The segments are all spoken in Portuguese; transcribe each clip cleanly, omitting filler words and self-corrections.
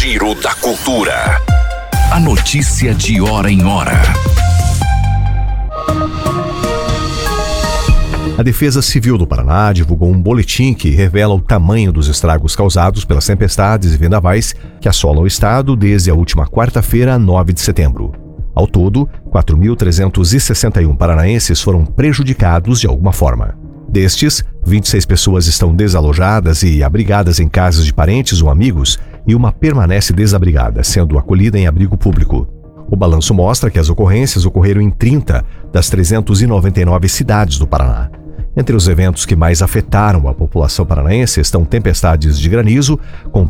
Giro da Cultura. A notícia de hora em hora. A Defesa Civil do Paraná divulgou um boletim que revela o tamanho dos estragos causados pelas tempestades e vendavais que assolam o estado desde a última quarta-feira, 9 de setembro. Ao todo, 4.361 paranaenses foram prejudicados de alguma forma. Destes, 26 pessoas estão desalojadas e abrigadas em casas de parentes ou amigos e uma permanece desabrigada, sendo acolhida em abrigo público. O balanço mostra que as ocorrências ocorreram em 30 das 399 cidades do Paraná. Entre os eventos que mais afetaram a população paranaense estão tempestades de granizo, com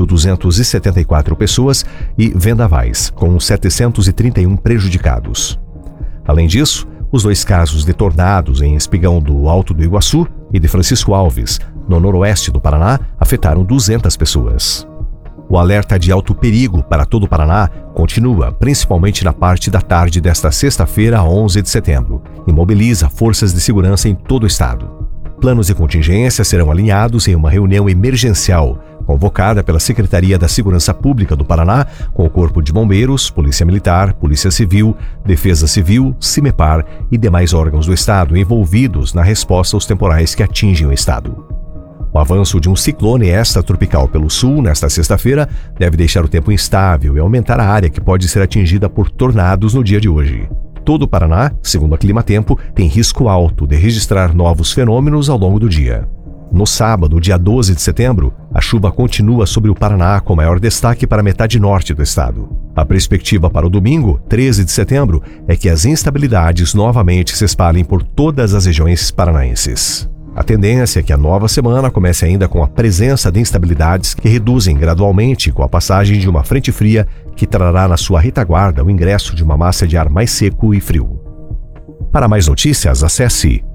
3.274 pessoas, e vendavais, com 731 prejudicados. Além disso, os 2 casos de tornados em Espigão do Alto do Iguaçu e de Francisco Alves, no noroeste do Paraná, afetaram 200 pessoas. O alerta de alto perigo para todo o Paraná continua, principalmente na parte da tarde desta sexta-feira, 11 de setembro, e mobiliza forças de segurança em todo o estado. Planos de contingência serão alinhados em uma reunião emergencial, convocada pela Secretaria da Segurança Pública do Paraná, com o Corpo de Bombeiros, Polícia Militar, Polícia Civil, Defesa Civil, CIMEPAR e demais órgãos do estado envolvidos na resposta aos temporais que atingem o estado. O avanço de um ciclone extratropical pelo sul nesta sexta-feira deve deixar o tempo instável e aumentar a área que pode ser atingida por tornados no dia de hoje. Todo o Paraná, segundo a Climatempo, tem risco alto de registrar novos fenômenos ao longo do dia. No sábado, dia 12 de setembro, a chuva continua sobre o Paraná com maior destaque para a metade norte do estado. A perspectiva para o domingo, 13 de setembro, é que as instabilidades novamente se espalhem por todas as regiões paranaenses. A tendência é que a nova semana comece ainda com a presença de instabilidades que reduzem gradualmente com a passagem de uma frente fria que trará na sua retaguarda o ingresso de uma massa de ar mais seco e frio. Para mais notícias, acesse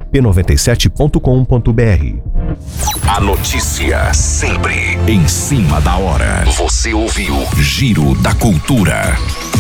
p97.com.br. A notícia sempre em cima da hora. Você ouviu Giro da Cultura.